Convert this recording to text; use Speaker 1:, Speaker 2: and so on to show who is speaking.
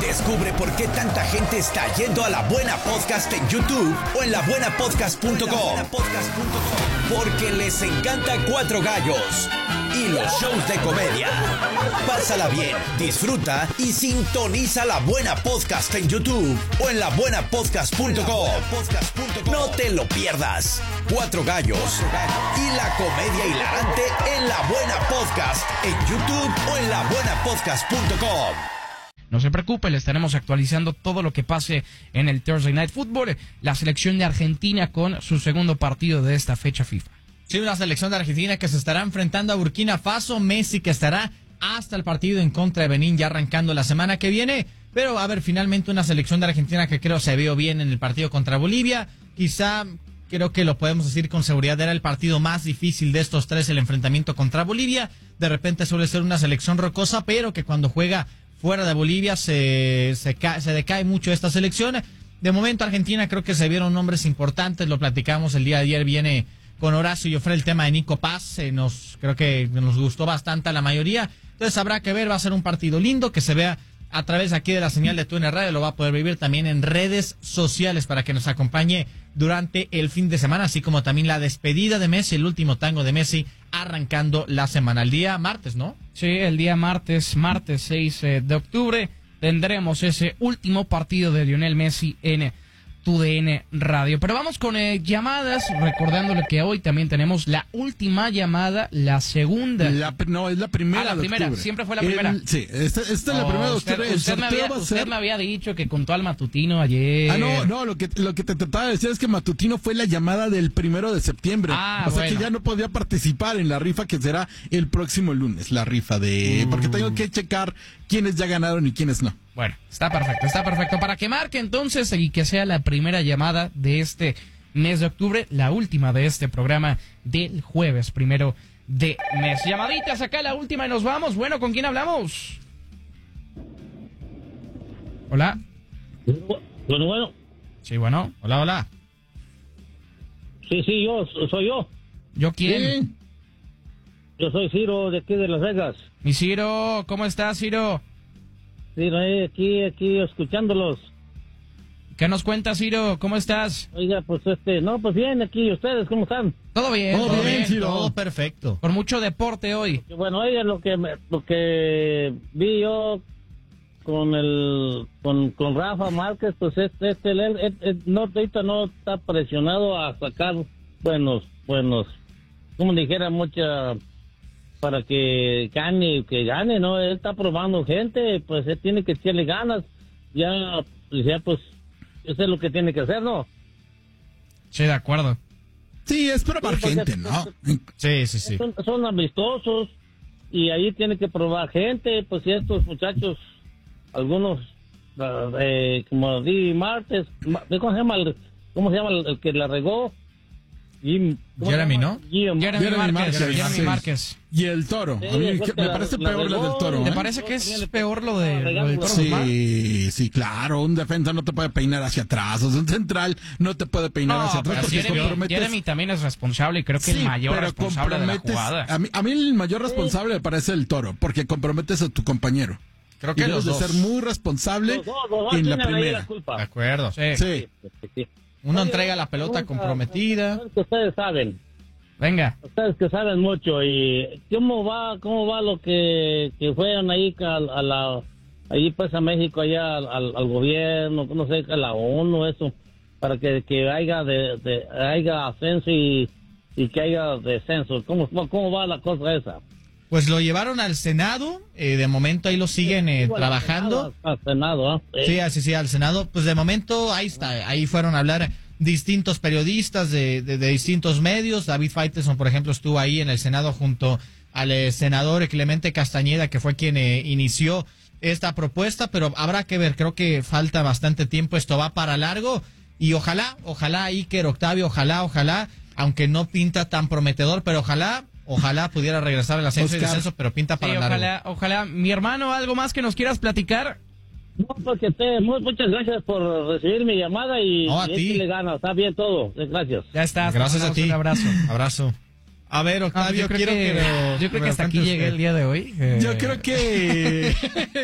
Speaker 1: Descubre por qué tanta gente está yendo a La Buena Podcast en YouTube o en labuenapodcast.com. Porque les encanta Cuatro Gallos y los shows de comedia. Pásala bien, disfruta y sintoniza La Buena Podcast en YouTube o en labuenapodcast.com. No te lo pierdas. Cuatro Gallos y la comedia hilarante en La Buena Podcast en YouTube o en labuenapodcast.com.
Speaker 2: No se preocupe, le estaremos actualizando todo lo que pase en el Thursday Night Football. La selección de Argentina con su segundo partido de esta fecha FIFA.
Speaker 3: Sí, una selección de Argentina que se estará enfrentando a Burkina Faso. Messi que estará hasta el partido en contra de Benín ya arrancando la semana que viene. Pero a ver, finalmente una selección de Argentina que creo se vio bien en el partido contra Bolivia. Quizá, creo que lo podemos decir con seguridad, era el partido más difícil de estos tres, el enfrentamiento contra Bolivia. De repente suele ser una selección rocosa, pero que cuando juega fuera de Bolivia se decae mucho esta selección. De momento Argentina creo que se vieron nombres importantes, lo platicamos el día de ayer, viene con Horacio y Ofre el tema de Nico Paz, creo que nos gustó bastante a la mayoría, entonces habrá que ver, va a ser un partido lindo que se vea a través aquí de la señal de TUDN Radio, lo va a poder vivir también en redes sociales para que nos acompañe durante el fin de semana, así como también la despedida de Messi, el último tango de Messi, arrancando la semana, el día martes, ¿no?
Speaker 2: Sí, el día martes 6 de octubre, tendremos ese último partido de Lionel Messi en TUDN Radio. Pero vamos con llamadas, recordándole que hoy también tenemos la última llamada, la segunda.
Speaker 4: No, es la primera.
Speaker 2: La primera,
Speaker 4: octubre.
Speaker 2: siempre fue la primera.
Speaker 4: Sí, esta es la primera de octubre.
Speaker 2: Usted me había dicho que contó al matutino ayer.
Speaker 4: No, lo que te trataba de decir es que matutino fue la llamada del 1 de septiembre. O sea que ya no podía participar en la rifa que será el próximo lunes, la rifa de... Porque tengo que checar quiénes ya ganaron y quiénes no.
Speaker 2: Bueno, está perfecto. Para que marque entonces y que sea la primera llamada de este mes de octubre, la última de este programa del jueves 1 de mes. Llamaditas acá, la última y nos vamos. Bueno, ¿con quién hablamos? Hola.
Speaker 5: Bueno.
Speaker 2: Sí, bueno. Hola.
Speaker 5: Sí, soy yo.
Speaker 2: ¿Yo quién?
Speaker 4: Sí.
Speaker 5: Yo soy Ciro, de aquí de Las Vegas.
Speaker 2: Mi Ciro, ¿cómo estás, Ciro?
Speaker 5: Sí, aquí escuchándolos.
Speaker 2: ¿Qué nos cuentas, Ciro? ¿Cómo estás?
Speaker 5: Oiga, pues pues bien, aquí, ¿ustedes cómo están?
Speaker 2: Todo bien,
Speaker 4: Ciro.
Speaker 3: Todo perfecto.
Speaker 2: Por mucho deporte hoy.
Speaker 5: Bueno, oiga, lo que vi yo con Rafa Márquez, pues ahorita no está presionado a sacar buenos, como dijera para que gane, ¿no? Él está probando gente, pues él tiene que echarle ganas, pues eso es lo que tiene que hacer, ¿no?
Speaker 2: Sí, de acuerdo.
Speaker 4: Sí, es probar gente, ¿no?
Speaker 2: Sí.
Speaker 5: Son amistosos y ahí tiene que probar gente, pues si estos muchachos, algunos, como di Martes, ¿cómo se llama el que la regó?
Speaker 3: Jeremy, ¿no?
Speaker 2: Jeremy Márquez.
Speaker 4: Y el Toro. A mí me parece peor lo del Toro.
Speaker 2: ¿Te parece que es peor lo del Toro?
Speaker 4: Sí, claro. Un defensa no te puede peinar hacia atrás. O sea, un central no te puede peinar hacia atrás.
Speaker 2: Jeremy también es responsable y creo que el mayor responsable de la jugada.
Speaker 4: A mí el mayor responsable me parece el Toro, porque comprometes a tu compañero.
Speaker 3: Creo que
Speaker 4: los dos. De ser muy responsable en la primera.
Speaker 3: De acuerdo.
Speaker 4: Sí.
Speaker 3: Uno entrega la pelota comprometida.
Speaker 5: Ustedes saben.
Speaker 2: Venga.
Speaker 5: Ustedes que saben mucho. ¿Y cómo va lo que fueron ahí ahí pues a México, allá al gobierno, no sé, a la ONU, eso, para que haya ascenso y que haya descenso? ¿Cómo va la cosa esa?
Speaker 3: Pues lo llevaron al Senado, de momento ahí lo siguen trabajando.
Speaker 5: Al Senado,
Speaker 3: Sí, al Senado. Pues de momento ahí está, ahí fueron a hablar distintos periodistas de distintos medios. David Faitelson, por ejemplo, estuvo ahí en el Senado junto al senador Clemente Castañeda, que fue quien inició esta propuesta, pero habrá que ver, creo que falta bastante tiempo, esto va para largo, y ojalá Iker, Octavio, ojalá, aunque no pinta tan prometedor, pero ojalá pudiera regresar al ascenso y descenso, pero pinta para largo.
Speaker 2: Ojalá. Mi hermano, ¿algo más que nos quieras platicar?
Speaker 5: No, porque muchas gracias por recibir mi llamada y
Speaker 4: a ti
Speaker 5: le gana, está bien todo, gracias.
Speaker 2: Ya está.
Speaker 3: Gracias a ti.
Speaker 2: Un abrazo.
Speaker 4: A ver, Octavio,
Speaker 2: yo creo que hasta aquí llegué el día de hoy.
Speaker 4: Yo creo que